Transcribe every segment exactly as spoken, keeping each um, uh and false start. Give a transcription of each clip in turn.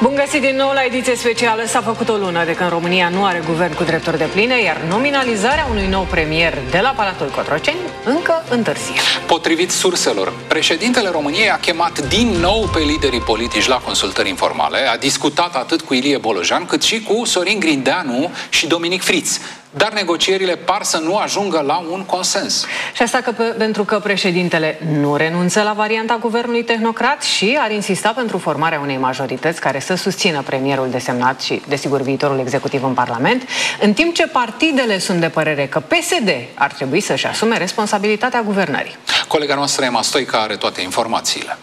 Bun găsit din nou la ediție specială. S-a făcut o lună de când România nu are guvern cu drepturi depline, iar nominalizarea unui nou premier de la Palatul Cotroceni încă întârzie. Potrivit surselor, președintele României a chemat din nou pe liderii politici la consultări informale, a discutat atât cu Ilie Bolojan cât și cu Sorin Grindeanu și Dominic Friț. Dar negocierile par să nu ajungă la un consens. Și asta că pe, pentru că președintele nu renunță la varianta guvernului tehnocrat și ar insista pentru formarea unei majorități care să susțină premierul desemnat și, desigur, viitorul executiv în Parlament, în timp ce partidele sunt de părere că P S D ar trebui să-și asume responsabilitatea guvernării. Colega noastră, Emma Stoica, are toate informațiile.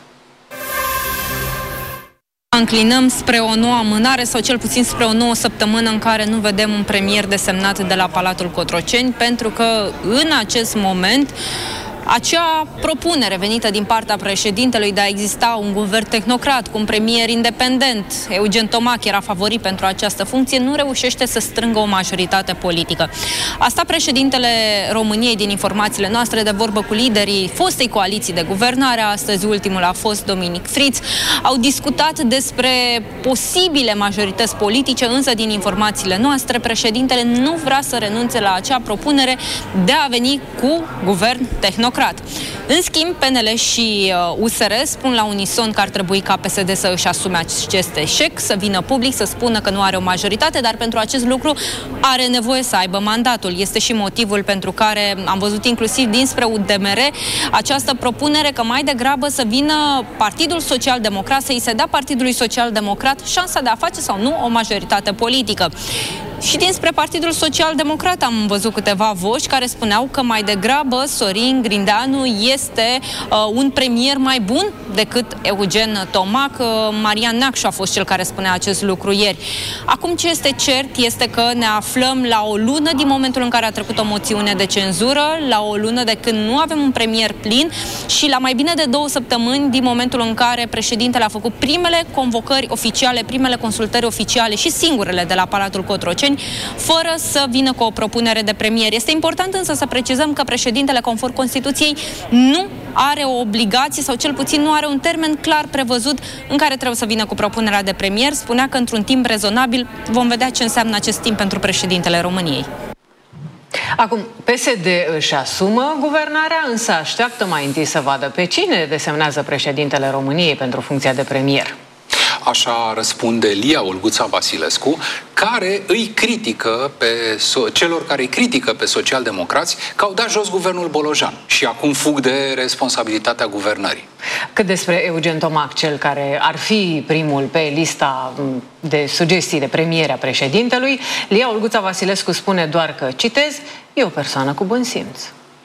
Înclinăm spre o nouă amânare sau cel puțin spre o nouă săptămână în care nu vedem un premier desemnat de la Palatul Cotroceni, pentru că în acest moment acea propunere venită din partea președintelui de a exista un guvern tehnocrat cu un premier independent, Eugen Tomac era favorit pentru această funcție, nu reușește să strângă o majoritate politică. Asta președintele României, din informațiile noastre, de vorbă cu liderii fostei coaliții de guvernare, astăzi ultimul a fost Dominic Friț, au discutat despre posibile majorități politice, însă din informațiile noastre, președintele nu vrea să renunțe la acea propunere de a veni cu guvern tehnocrat. În schimb, P N L și U S R spun la unison că ar trebui ca P S D să își asume acest eșec, să vină public, să spună că nu are o majoritate, dar pentru acest lucru are nevoie să aibă mandatul. Este și motivul pentru care am văzut inclusiv dinspre U D M R această propunere că mai degrabă să vină Partidul Social Democrat, să îi se dea Partidului Social Democrat șansa de a face sau nu o majoritate politică. Și dinspre Partidul Social Democrat am văzut câteva voci care spuneau că mai degrabă Sorin Grindeanu este uh, un premier mai bun decât Eugen Tomac. Uh, Marian Neacșu a fost cel care spunea acest lucru ieri. Acum ce este cert este că ne aflăm la o lună din momentul în care a trecut o moțiune de cenzură, la o lună de când nu avem un premier plin și la mai bine de două săptămâni din momentul în care președintele a făcut primele convocări oficiale, primele consultări oficiale și singurele de la Palatul Cotroceni, fără să vină cu o propunere de premier. Este important însă să precizăm că președintele, conform Constituției, nu are o obligație sau cel puțin nu are un termen clar prevăzut în care trebuie să vină cu propunerea de premier. Spunea că într-un timp rezonabil vom vedea ce înseamnă acest timp pentru președintele României. Acum, P S D își asumă guvernarea, însă așteaptă mai întâi să vadă pe cine desemnează președintele României pentru funcția de premier. Așa răspunde Lia Olguța Vasilescu, care îi critică pe so- celor care îi critică pe socialdemocrați că au dat jos guvernul Bolojan și acum fug de responsabilitatea guvernării. Cât despre Eugen Tomac, cel care ar fi primul pe lista de sugestii de premiere a președintelui, Lia Olguța Vasilescu spune doar că, citez, e o persoană cu bun simț.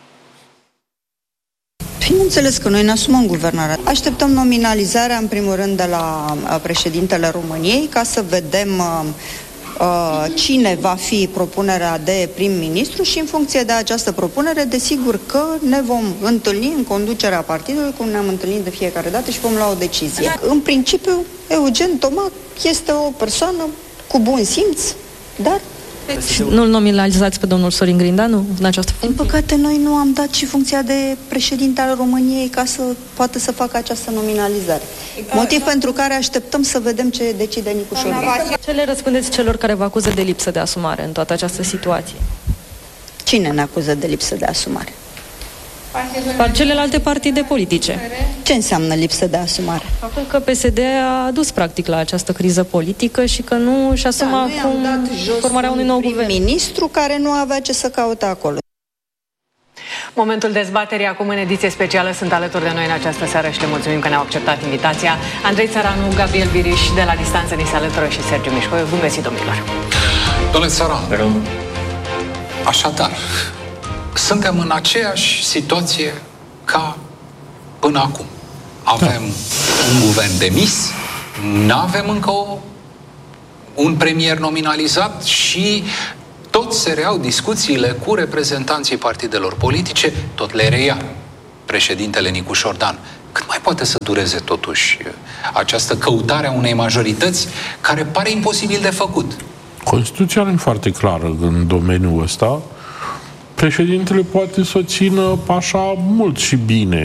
Bineînțeles că noi ne asumăm guvernarea. Așteptăm nominalizarea, în primul rând, de la președintele României, ca să vedem uh, cine va fi propunerea de prim-ministru și, în funcție de această propunere, desigur că ne vom întâlni în conducerea partidului, cum ne-am întâlnit de fiecare dată, și vom lua o decizie. În principiu, Eugen Tomac este o persoană cu bun simț, dar Nu-l nominalizați pe domnul Sorin Grindeanu în această funcție? Din păcate, noi nu am dat și funcția de președinte al României ca să poată să facă această nominalizare. Motiv a, pentru care așteptăm să vedem ce decide Nicu Șordan. Ce le răspundeți celor care vă acuză de lipsă de asumare în toată această situație? Cine ne acuză de lipsă de asumare? Par celelalte partide politice. Ce înseamnă lipsă de asumare? Faptul că P S D a adus practic la această criză politică și că nu își asuma da, acum formarea unui nou guvern. Ministru care nu avea ce să caute acolo. Momentul dezbaterii acum în ediție specială. Sunt alături de noi în această seară și le mulțumim că ne-au acceptat invitația. Andrei Țăranu, Gabriel Biriș, de la distanță ni se alătură și Sergiu Mișcoiu. Bun găsit, domnilor! Domnule Țăranu, așadar, suntem în aceeași situație ca până acum. Avem un guvern demis, nu avem încă o, un premier nominalizat și tot se reau discuțiile cu reprezentanții partidelor politice, tot le reia președintele Nicu Șordan. Cât mai poate să dureze totuși această căutare a unei majorități care pare imposibil de făcut? Constituția nu e foarte clară în domeniul ăsta. Președintele poate să o țină așa mult și bine.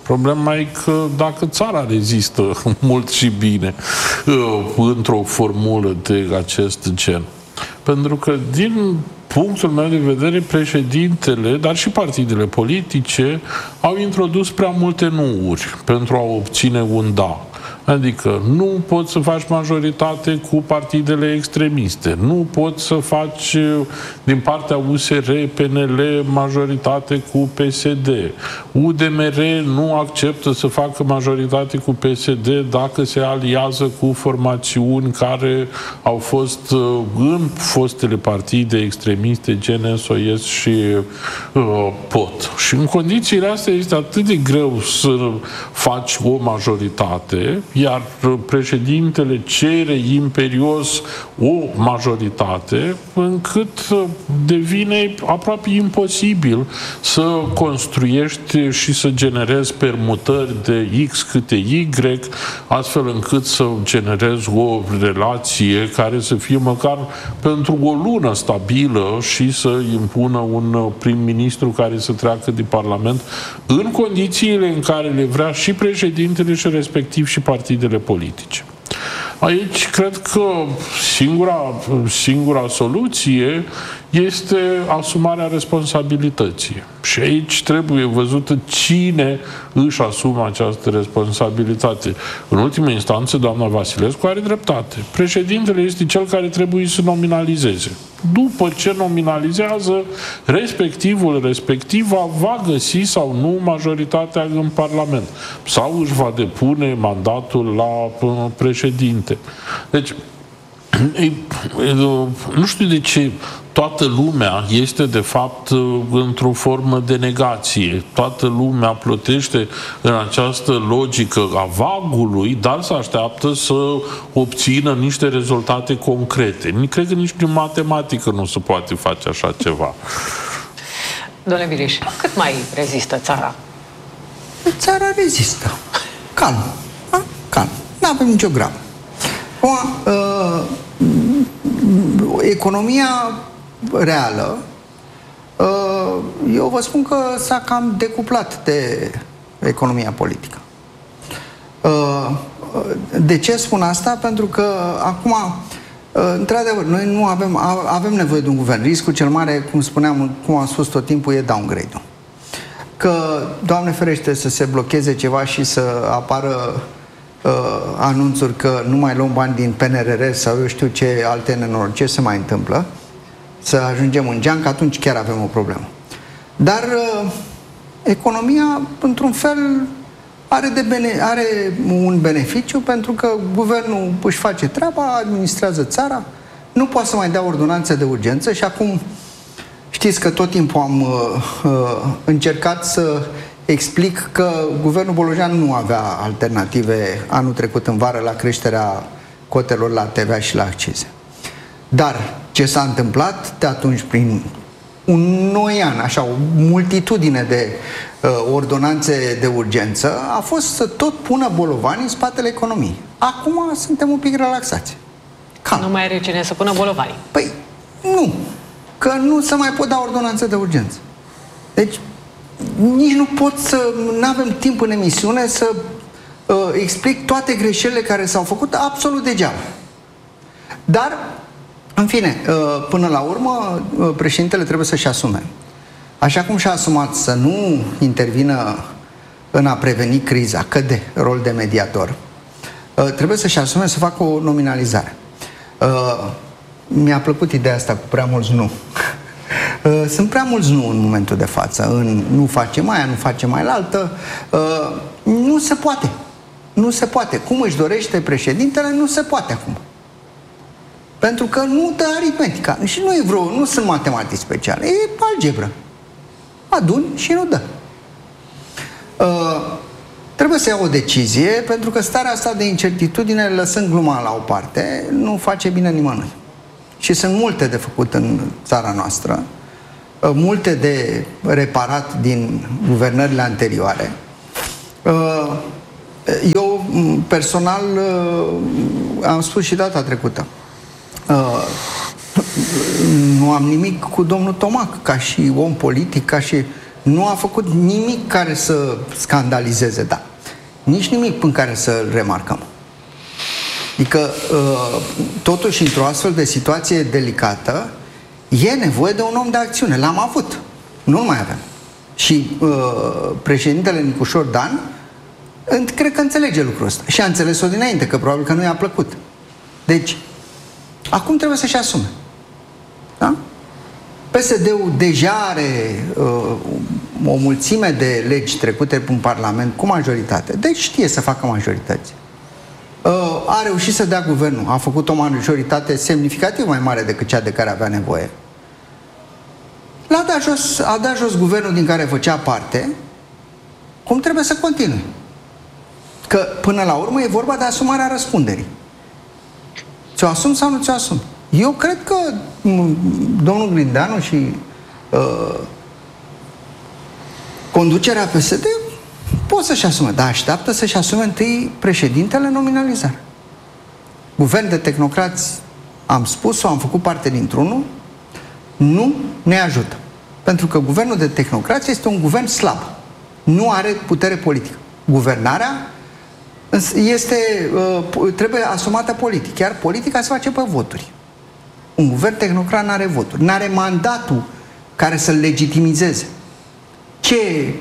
Problema e că dacă țara rezistă mult și bine într-o formulă de acest gen. Pentru că, din punctul meu de vedere, președintele, dar și partidele politice au introdus prea multe nu-uri pentru a obține un da. Adică nu poți să faci majoritate cu partidele extremiste, nu poți să faci din partea U S R P N L majoritate cu P S D. U D M R nu acceptă să facă majoritate cu P S D dacă se aliază cu formațiuni care au fost în fostele partide extremiste, G N S O S și uh, P O T. Și în condițiile astea este atât de greu să faci o majoritate, iar președintele cere imperios o majoritate, încât devine aproape imposibil să construiești și să generezi permutări de X câte Y, astfel încât să generezi o relație care să fie măcar pentru o lună stabilă și să impună un prim-ministru care să treacă de Parlament în condițiile în care le vrea și președintele și respectiv și partidele politice. Aici cred că singura, singura soluție este asumarea responsabilității. Și aici trebuie văzută cine își asumă această responsabilitate. În ultimă instanță, doamna Vasilescu are dreptate. Președintele este cel care trebuie să nominalizeze. După ce nominalizează, respectivul respectiva va găsi sau nu majoritatea în Parlament. Sau își va depune mandatul la președinte. Deci, nu știu de ce toată lumea este de fapt într-o formă de negație. Toată lumea plătește în această logică a vagului, dar se așteaptă să obțină niște rezultate concrete. Cred că nici prin matematică nu se poate face așa ceva. Domnule Viriș, cât mai rezistă țara? Țara rezistă. Calm. A? Calm. N-avem nicio gramă. O, uh, economia reală, uh, eu vă spun că s-a cam decuplat de economia politică. Uh, de ce spun asta? Pentru că acum, uh, într-adevăr, noi nu avem, avem nevoie de un guvern. Riscul cel mare, cum spuneam, cum am spus tot timpul, e downgrade-ul. Că, Doamne ferește, să se blocheze ceva și să apară Uh, anunțuri că nu mai luăm bani din P N R R sau eu știu ce alte nenorociri, ce se mai întâmplă, să ajungem în geanc, atunci chiar avem o problemă. Dar uh, economia, într-un fel, are, de bene- are un beneficiu, pentru că guvernul își face treaba, administrează țara, nu poate să mai dea ordonanțe de urgență și acum știți că tot timpul am uh, uh, încercat să explic că guvernul Bolojan nu avea alternative anul trecut în vară la creșterea cotelor la T V A și la accize. Dar ce s-a întâmplat de atunci, prin un noian, așa, o multitudine de uh, ordonanțe de urgență, a fost să tot pună bolovani în spatele economiei. Acum suntem un pic relaxați. Cam. Nu mai are cine să pună bolovani. Păi, nu. Că nu se mai pot da ordonanțe de urgență. Deci, nici nu pot să... nu avem timp în emisiune să uh, explic toate greșelile care s-au făcut absolut degeaba. Dar, în fine, uh, până la urmă, uh, președintele trebuie să-și asume. Așa cum și-a asumat să nu intervină în a preveni criza, că de rol de mediator, uh, trebuie să-și asume să facă o nominalizare. Uh, mi-a plăcut ideea asta cu prea mulți nu. Sunt prea mulți nu în momentul de față. În nu facem aia, nu facem mai la altă. Nu se poate. Nu se poate. Cum își dorește președintele, nu se poate acum. Pentru că nu dă aritmetica. Și nu e vreo, nu sunt matematici speciale. E algebră. Aduni și nu dă. Trebuie să ia o decizie, pentru că starea asta de incertitudine, lăsând gluma la o parte, nu face bine nimănui. Și sunt multe de făcut în țara noastră, multe de reparat din guvernările anterioare. Eu, personal, am spus și data trecută, nu am nimic cu domnul Tomac, ca și om politic, ca și... Nu a făcut nimic care să scandalizeze, da. Nici nimic în care să-l remarcăm. Adică, totuși, într-o astfel de situație delicată, e nevoie de un om de acțiune. L-am avut. Nu mai avem. Și uh, președintele Nicușor Dan cred că înțelege lucrul ăsta. Și a înțeles-o dinainte, că probabil că nu i-a plăcut. Deci, acum trebuie să-și asume. Da? P S D-ul deja are uh, o mulțime de legi trecute în Parlament cu majoritate. Deci știe să facă majorități. Uh, a reușit să dea guvernul. A făcut o majoritate semnificativ mai mare decât cea de care avea nevoie. L-a dat jos, a dat jos guvernul din care făcea parte. Cum trebuie să continue? Că până la urmă e vorba de asumarea răspunderii. Ți-o asumi sau nu ți-o asumi? Eu cred că domnul Grindeanu și uh, conducerea P S D pot să-și asume, dar așteaptă să-și asume întâi președintele nominalizat. Guvern de tehnocrați, am spus-o, am făcut parte dintr-unul, nu ne ajută. Pentru că guvernul de tehnocrați este un guvern slab. Nu are putere politică. Guvernarea este, trebuie asumată politic. Iar politica se face pe voturi. Un guvern tehnocrat nu are voturi. Nu are mandatul care să-l legitimizeze. Ce,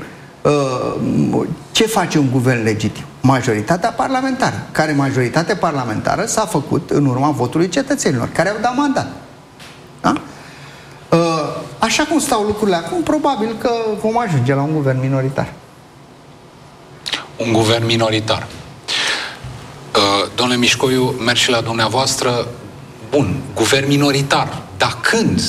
ce face un guvern legitim? Majoritatea parlamentară. Care majoritate parlamentară s-a făcut în urma votului cetățenilor, care au dat mandat. Da? Așa cum stau lucrurile acum, probabil că vom ajunge la un guvern minoritar. Un guvern minoritar. Domnule Mișcoiu, merg și la dumneavoastră. Bun, guvern minoritar. Dar când?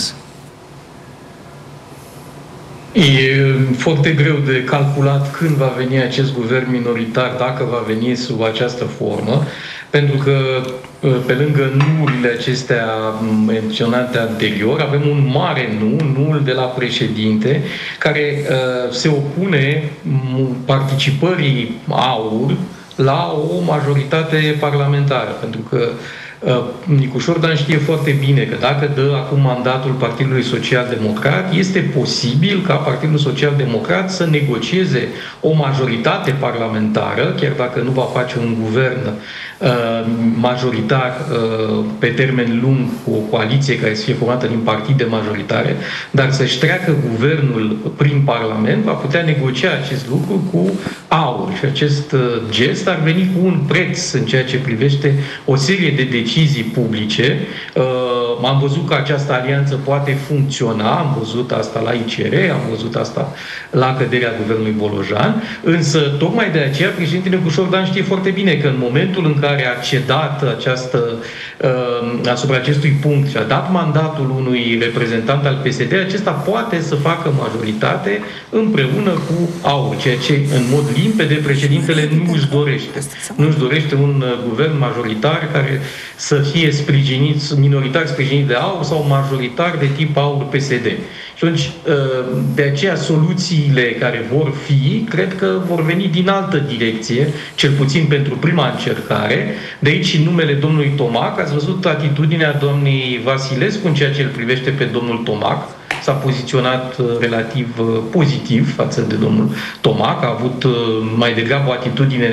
E foarte greu de calculat când va veni acest guvern minoritar, dacă va veni sub această formă, pentru că pe lângă nuurile acestea menționate anterior, avem un mare nu, nuul de la președinte, care uh, se opune participării AUR la o majoritate parlamentară, pentru că Nicușor Dan știe foarte bine că dacă dă acum mandatul Partidului Social-Democrat, este posibil ca Partidul Social-Democrat să negocieze o majoritate parlamentară, chiar dacă nu va face un guvern uh, majoritar uh, pe termen lung cu o coaliție care să fie formată din partide majoritare, dar să-și treacă guvernul prin Parlament, va putea negocia acest lucru cu AUR. Și acest uh, gest ar veni cu un preț în ceea ce privește o serie de decizii decizii publice. Uh, am văzut că această alianță poate funcționa, am văzut asta la I C R, am văzut asta la căderea guvernului Bolojan, însă tocmai de aceea președintele Nicușor Dan știe foarte bine că în momentul în care a cedat această, uh, asupra acestui punct și a dat mandatul unui reprezentant al P S D, acesta poate să facă majoritate împreună cu AUR, ceea ce în mod limpede președintele nu își dorește. Nu își dorește un uh, guvern majoritar care să fie sprijinit, minoritar sprijinit de AUR sau majoritar de tip AUR-P S D. Și atunci, de aceea, soluțiile care vor fi, cred că vor veni din altă direcție, cel puțin pentru prima încercare. De aici și numele domnului Tomac. Ați văzut atitudinea doamnei Vasilescu în ceea ce îl privește pe domnul Tomac. S-a poziționat relativ pozitiv față de domnul Tomac, a avut mai degrabă o atitudine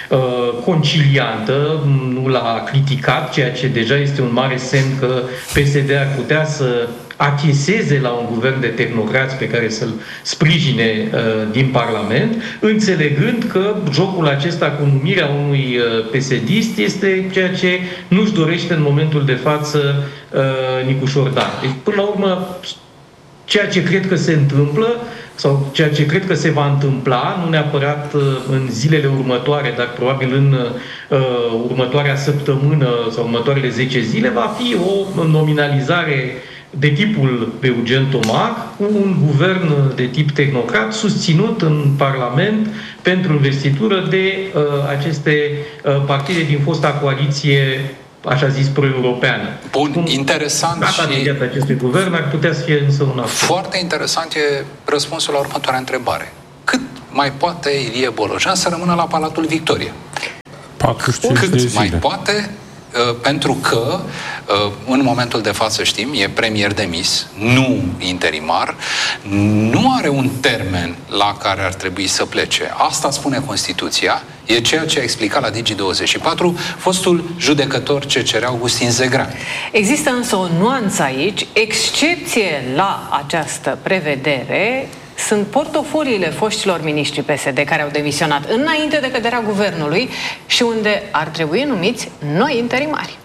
conciliantă, nu l-a criticat, ceea ce deja este un mare semn că P S D ar putea să acheseze la un guvern de tehnocrați pe care să-l sprijine uh, din Parlament, înțelegând că jocul acesta cu numirea unui uh, P S D-ist este ceea ce nu-și dorește în momentul de față uh, Nicușor Dan. Deci, până la urmă, ceea ce cred că se întâmplă sau ceea ce cred că se va întâmpla, nu neapărat uh, în zilele următoare, dar probabil în uh, următoarea săptămână sau următoarele zece zile, va fi o nominalizare de tipul pe Eugen Tomac, cu un guvern de tip tehnocrat susținut în Parlament pentru investitură de uh, aceste uh, partide din fosta coaliție, așa zis, pro-europeană. Bun, Cum, interesant și... acestui guvern ar putea să fie însă un alt. Foarte interesant e răspunsul la următoarea întrebare. Cât mai poate Ilie Bolojan să rămână la Palatul Victoria? patruzeci și cinci Cât de zile. mai poate pentru că în momentul de față știm, e premier demis, nu interimar, nu are un termen la care ar trebui să plece. Asta spune Constituția, e ceea ce a explicat la Digi douăzeci și patru fostul judecător C C R Augustin Zegrean. Există însă o nuanță aici, excepție la această prevedere sunt portofoliile foștilor miniștri P S D care au demisionat înainte de căderea guvernului și unde ar trebui numiți noi interimari.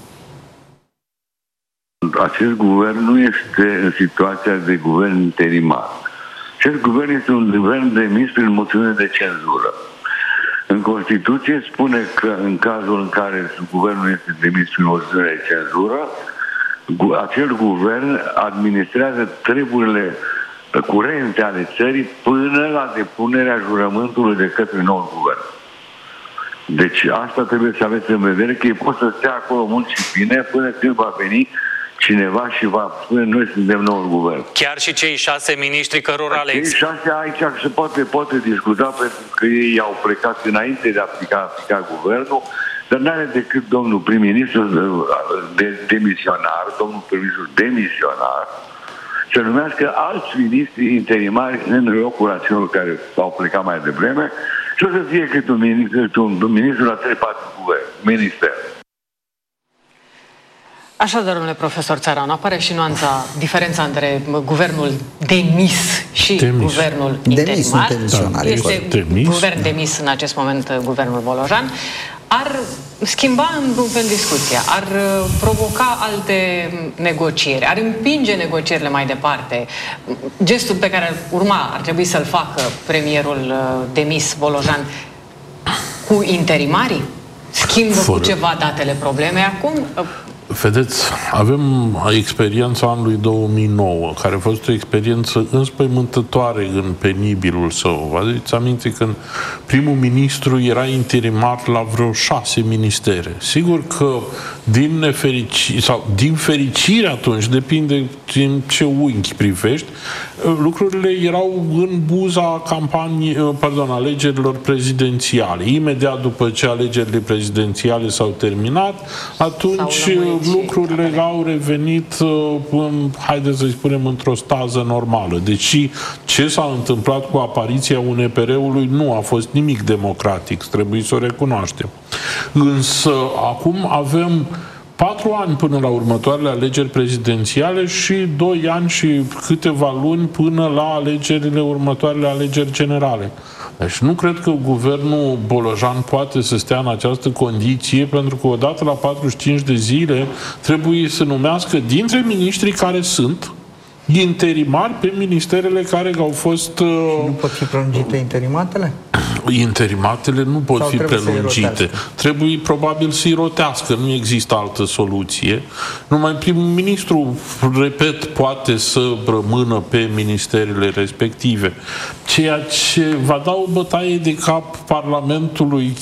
Acest guvern nu este în situația de guvern interimar. Acest guvern este un guvern demis prin moțiune de cenzură. În Constituție spune că în cazul în care guvernul este demis prin moțiune de cenzură, acel guvern administrează treburile curente ale țării până la depunerea jurământului de către noul guvern. Deci asta trebuie să aveți în vedere, că ei pot să stea acolo mult și bine până când va veni cineva și va spune noi suntem noul guvern. Chiar și cei șase miniștri cărora le... Cei șase aici se poate, poate discuta pentru că ei au plecat înainte de a aplica, aplica guvernul, dar n-are decât domnul prim-ministru de, de, demisionar, domnul prim-ministru demisionar, să numească alți miniștri interimari în locul acelor care au plecat mai devreme și o să fie cât un ministru, un ministru la trei patru guvern, minister. Așa, domnule profesor Țăranu, apare și nuanța, diferența între guvernul demis și demis. guvernul interimar. Da, este demis, guvern demis în acest moment, guvernul Bolojan. Ar schimba în un fel discuția, ar provoca alte negocieri, ar împinge negocierile mai departe. Gestul pe care urma ar trebui să-l facă premierul demis Bolojan cu interimarii? Schimbă Fără. cu ceva datele probleme acum? Vedeți, avem experiența anului două mii nouă, care a fost o experiență înspăimântătoare în penibilul său. Vă aduceți aminte când primul ministru era interimar la vreo șase ministere. Sigur că din nefericire, sau din fericire atunci, depinde din ce unghi privești, lucrurile erau în buza campaniei, pardon, alegerilor prezidențiale. Imediat după ce alegerile prezidențiale s-au terminat, atunci lucrurile au revenit, haideți să-i spunem, într-o stază normală. Deci ce s-a întâmplat cu apariția U N P R-ului nu a fost nimic democratic, trebuie să o recunoaștem. Însă acum avem patru ani până la următoarele alegeri prezidențiale și doi ani și câteva luni până la alegerile următoarele alegeri generale. Deci nu cred că guvernul Bolojan poate să stea în această condiție, pentru că odată la patruzeci și cinci de zile trebuie să numească dintre miniștrii care sunt interimari pe ministerele care au fost... Uh... Nu pot fi prelungite interimatele? Interimatele nu pot Sau fi prelungite. Trebuie probabil să-i rotească. Nu există altă soluție. Numai primul ministru, repet, poate să rămână pe ministerele respective. Ceea ce va da o bătaie de cap Parlamentului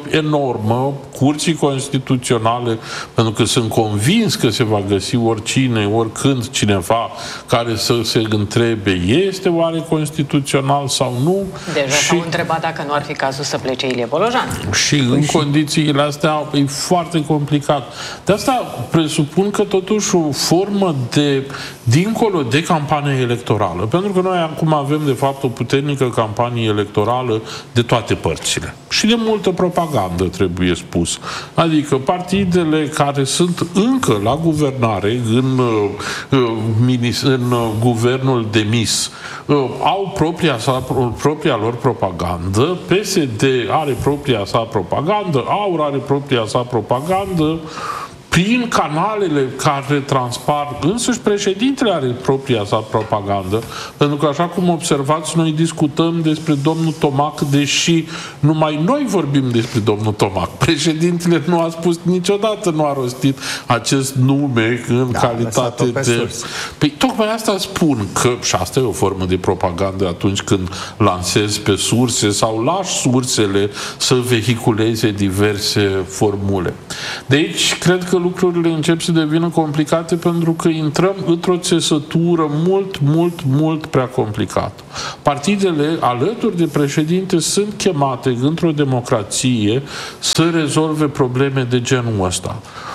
enormă, Curții Constituționale, pentru că sunt convins că se va găsi oricine, oricând cineva care să se întrebe, este oare constituțional sau nu? Deja și... s-au întrebat dacă nu ar fi cazul să plece Ilie Bolojan. Și păi în și... condițiile astea e foarte complicat. De asta presupun că totuși o formă de, dincolo de campanie electorală, pentru că noi acum avem de fapt o puternică campanie electorală de toate părțile. Și de multă propagandă, trebuie spus. Adică partidele care sunt încă la guvernare, în, în, în guvernul demis, au propria, sa, propria lor propagandă, P S D are propria sa propagandă, AUR are propria sa propagandă, prin canalele care transpar, însuși președintele are propria sa propagandă, pentru că, așa cum observați, noi discutăm despre domnul Tomac, deși numai noi vorbim despre domnul Tomac. Președintele nu a spus niciodată, nu a rostit acest nume în da, calitate de... Păi, tocmai asta spun, că, și asta e o formă de propagandă atunci când lansezi pe surse sau lași sursele să vehiculeze diverse formule. Deci, cred că lucrurile încep să devină complicate pentru că intrăm într-o țesătură mult, mult, mult prea complicată. Partidele alături de președinte sunt chemate într-o democrație să rezolve probleme de genul ăsta.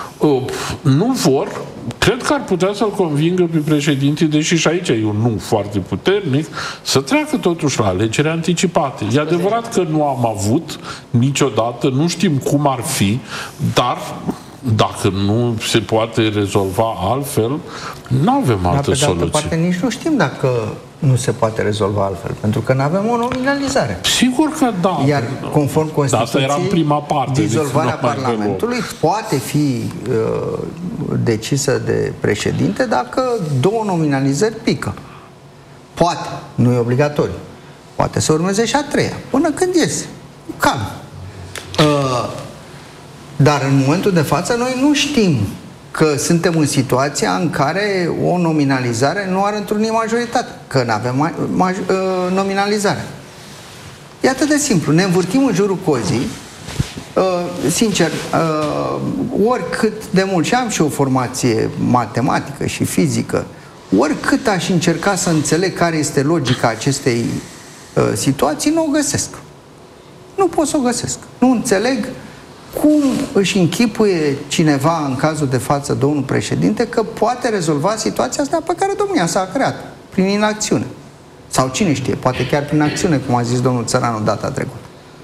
Nu vor, cred că ar putea să-l convingă pe președinte, deși și aici e un nu foarte puternic, să treacă totuși la alegeri anticipate. E adevărat că nu am avut niciodată, nu știm cum ar fi, dar dacă nu se poate rezolva altfel, nu avem altă soluție. Pe de altă parte, nici nu știm dacă nu se poate rezolva altfel, pentru că nu avem o nominalizare. Sigur că da. Iar conform Constituției, asta era în prima parte, dizolvarea Parlamentului poate fi uh, decisă de președinte dacă două nominalizări pică. Poate, nu e obligatoriu. Poate să urmeze și a treia, până când iese. Calm. Uh, dar în momentul de față noi nu știm că suntem în situația în care o nominalizare nu ar întruni majoritate, că nu avem ma ma uh, nominalizare. E atât de simplu. Ne învârtim în jurul cozii. Uh, sincer, uh, oricât de mult, și am și o formație matematică și fizică, oricât aș încerca să înțeleg care este logica acestei uh, situații, nu o găsesc. Nu pot să o găsesc. Nu înțeleg cum își închipuie cineva, în cazul de față domnul președinte, că poate rezolva situația asta pe care domnia s-a creat, prin inacțiune. Sau cine știe, poate chiar prin acțiune, cum a zis domnul Țăranu data trecută.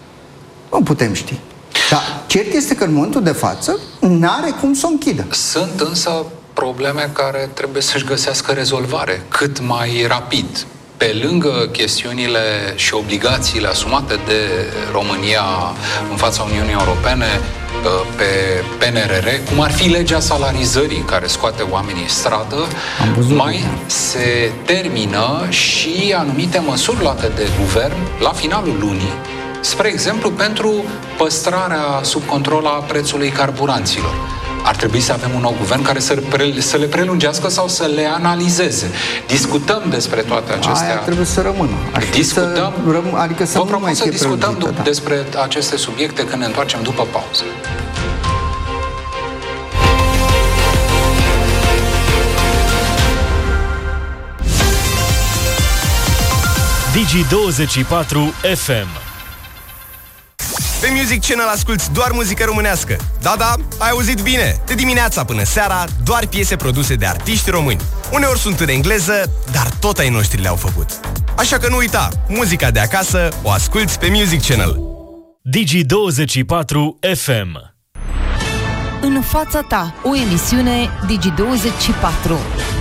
Nu putem ști. Dar cert este că în momentul de față n-are cum să o închidă. Sunt însă probleme care trebuie să-și găsească rezolvare cât mai rapid. Pe lângă chestiunile și obligațiile asumate de România în fața Uniunii Europene pe P N R R, cum ar fi legea salarizării care scoate oamenii în stradă, mai se termină și anumite măsuri luate de guvern la finalul lunii, spre exemplu pentru păstrarea sub control a prețului carburanților. Ar trebui să avem un nou guvern care să, pre, să le prelungească sau să le analizeze. Discutăm despre toate acestea. Aia trebuie să rămână. Aș discutăm, să răm, adică să vă nu propun mai să fie discutăm da. despre aceste subiecte când ne întoarcem după pauză. Digi douăzeci și patru F M. Pe Music Channel asculti doar muzică românească. Da, da, ai auzit bine. De dimineața până seara, doar piese produse de artiști români. Uneori sunt în engleză, dar tot ai noștri le-au făcut. Așa că nu uita, muzica de acasă o asculti pe Music Channel. Digi douăzeci și patru F M. În fața ta, o emisiune Digi douăzeci și patru.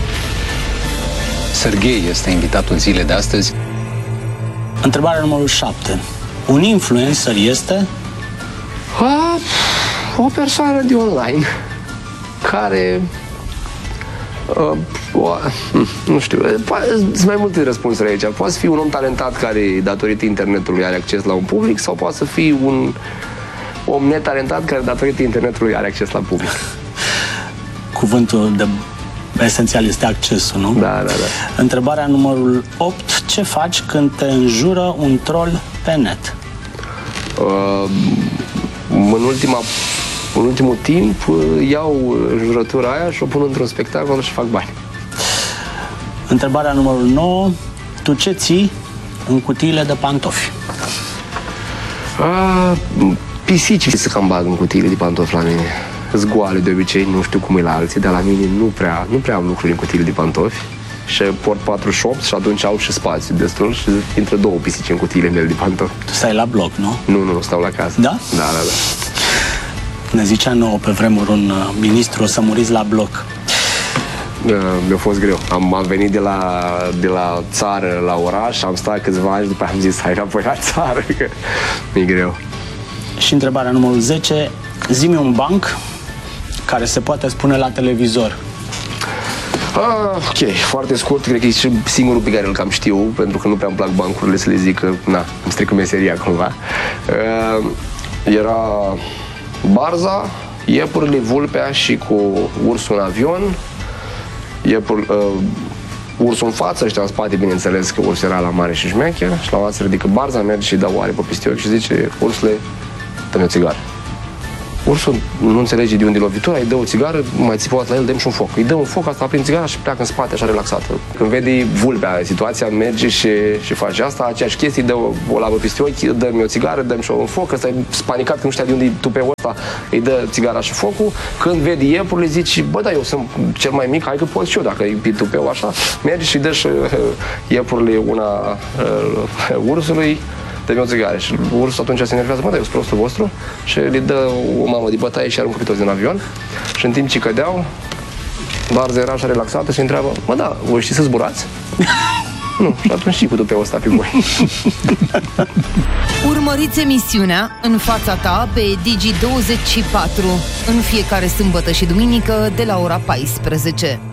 Serghei este invitatul zilei de astăzi. Întrebarea numărul șapte. Un influencer este? A, o persoană de online care uh, o, nu știu, sunt mai multe răspunsuri aici. Poate fi un om talentat care datorită internetului are acces la un public sau poate să fie un om netalentat care datorită internetului are acces la public. Cuvântul de esențial este accesul, nu? Da, da, da. Întrebarea numărul opt. Ce faci când te înjură un troll pe net? Uh, în, ultima, în ultimul timp iau înjurătura aia și o pun într-un spectacol și fac bani. Întrebarea numărul nouă. Tu ce ții în cutiile de pantofi? Uh, pisicii se cam bag în cutiile de pantofi la mine. Zgoale de obicei, nu știu cum e la alții, dar la mine nu prea, nu prea am lucruri în cutiile de pantofi. Și port patruzeci și opt și atunci au și spațiu destul și intră două pisici în cutiile mele de pantofi. Tu stai la bloc, nu? Nu, nu, nu, stau la casă. Da? Da, da, da. Ne zicea nouă pe vremuri un uh, ministru, o să muriți la bloc. Uh, mi-a fost greu. Am, am venit de la, de la țară la oraș, am stat câțiva ani și după am zis hai înapoi la țară, că mi-e greu. Și întrebarea numărul zece. Zi-mi un banc care se poate spune la televizor. Ah, ok, foarte scurt, cred că e și singurul pe care îl cam știu, pentru că nu prea îmi plac bancurile să le zic că, na, îmi strică meseria cumva. Uh, era Barza, iepurile, vulpea și cu ursul în avion, iepur, uh, ursul în față, ăștia în spate, bineînțeles că ursul era la mare și șmecher, și la o se ridică Barza, merge și dă oare pe pistioc și zice, ursule, dă-mi o țigară. ursul nu înțelege de unde e lovitura, îi dă o țigară, mai țipă la el, dăm și un foc. Îi dă un foc, asta aprind țigara și pleacă în spate, așa relaxată. Când vede vulpea situația, merge și, și face asta, aceeași chestie, dă o, o labă peste ochi, dă-mi o țigară, dăm și un foc, ăsta e spanicat, că nu știa de unde e tupeul ăsta, îi dă țigara și focul. Când vede iepurile, zice, bă, da, eu sunt cel mai mic, hai că pot și eu, dacă e pe tupeu așa, merge și dă și iepurile una uh, ursului, dă-mi o țigară. Și ursul atunci se enervează, bă, dar eu sunt prostul vostru, și le dă o mamă de bătaie și aruncă pe toți din avion. Și în timp ce cădeau, Barza era așa relaxată și întreabă, mă, da, voi știți să zburați? Nu, și atunci și cu tupeul ăsta pe voi. Urmăriți emisiunea În fața ta pe Digi douăzeci și patru în fiecare sâmbătă și duminică de la ora paisprezece.